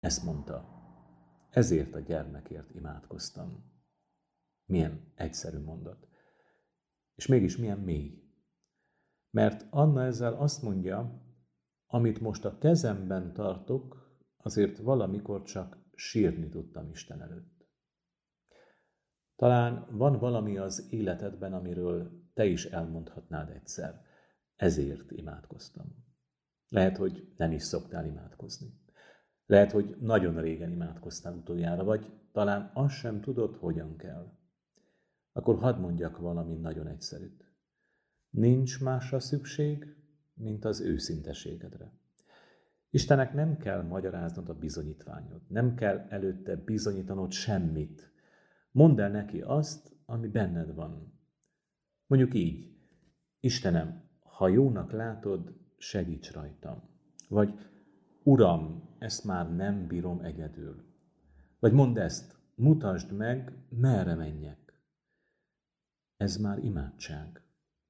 Ezt mondta, ezért a gyermekért imádkoztam. Milyen egyszerű mondat. És mégis milyen mély. Mert Anna ezzel azt mondja, amit most a kezemben tartok, azért valamikor csak sírni tudtam Isten előtt. Talán van valami az életedben, amiről te is elmondhatnád egyszer. Ezért imádkoztam. Lehet, hogy nem is szoktál imádkozni. Lehet, hogy nagyon régen imádkoztál utoljára, vagy talán azt sem tudod, hogyan kell. Akkor hadd mondjak valami nagyon egyszerűt. Nincs másra szükség, mint az őszinteségedre. Istennek nem kell magyaráznod a bizonyítványod, nem kell előtte bizonyítanod semmit. Mondd el neki azt, ami benned van. Mondjuk így, Istenem, ha jónak látod, segíts rajtam. Vagy Uram, ezt már nem bírom egyedül. Vagy mondd ezt, mutasd meg, merre menjek. Ez már imádság.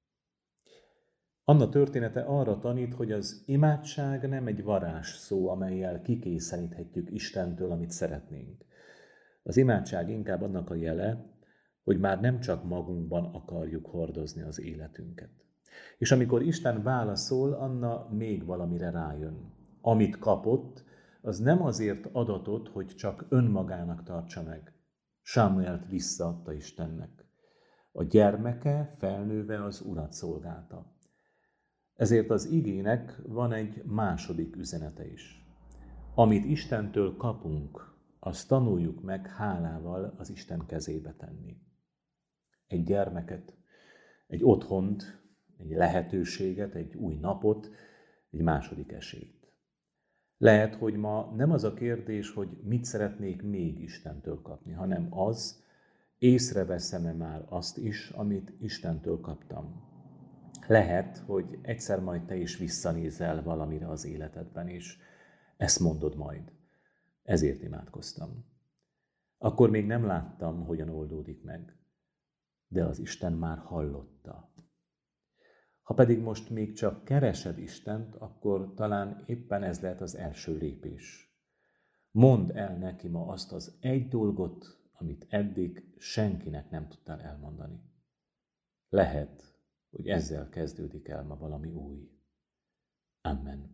Anna története arra tanít, hogy az imádság nem egy varázsszó, amellyel kikényszeríthetjük Istentől, amit szeretnénk. Az imádság inkább annak a jele, hogy már nem csak magunkban akarjuk hordozni az életünket. És amikor Isten válaszol, Anna még valamire rájön. Amit kapott, az nem azért adatot, hogy csak önmagának tartsa meg. Sámuelt visszaadta Istennek. A gyermeke felnőve az Urat szolgálta. Ezért az igének van egy második üzenete is. Amit Istentől kapunk, azt tanuljuk meg hálával az Isten kezébe tenni. Egy gyermeket, egy otthont, egy lehetőséget, egy új napot, egy második esélyt. Lehet, hogy ma nem az a kérdés, hogy mit szeretnék még Istentől kapni, hanem az, észreveszem-e már azt is, amit Istentől kaptam. Lehet, hogy egyszer majd te is visszanézel valamire az életedben, és ezt mondod majd. Ezért imádkoztam. Akkor még nem láttam, hogyan oldódik meg, de az Isten már hallotta. Ha pedig most még csak keresed Istent, akkor talán éppen ez lehet az első lépés. Mondd el neki ma azt az egy dolgot, amit eddig senkinek nem tudtál elmondani. Lehet, hogy ezzel kezdődik el ma valami új. Amen.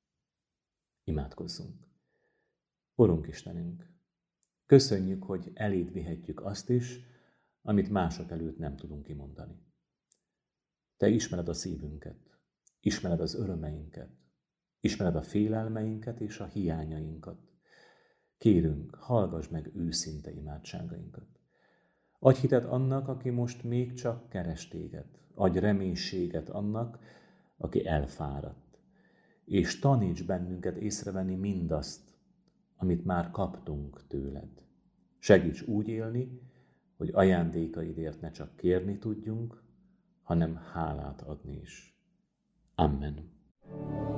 Imádkozzunk. Urunk Istenünk, köszönjük, hogy eléd vihetjük azt is, amit mások előtt nem tudunk kimondani. Te ismered a szívünket, ismered az örömeinket, ismered a félelmeinket és a hiányainkat. Kérünk, hallgass meg őszinte imádságainkat. Adj hitet annak, aki most még csak keres téged. Adj reménységet annak, aki elfáradt. És taníts bennünket észrevenni mindazt, amit már kaptunk tőled. Segíts úgy élni, hogy ajándékaidért ne csak kérni tudjunk, hanem hálát adni is. Amen.